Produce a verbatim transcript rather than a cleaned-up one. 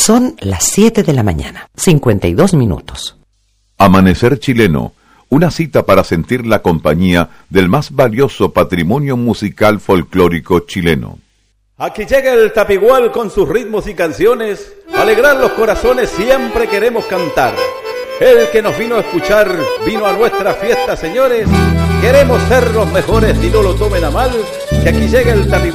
Son las siete de la mañana, cincuenta y dos minutos. Amanecer chileno, una cita para sentir la compañía del más valioso patrimonio musical folclórico chileno. Aquí llega el Tapigual con sus ritmos y canciones. Alegrar los corazones siempre queremos cantar. El que nos vino a escuchar vino a nuestra fiesta, señores. Queremos ser los mejores y no lo tomen a mal, que aquí llega el Tapigual.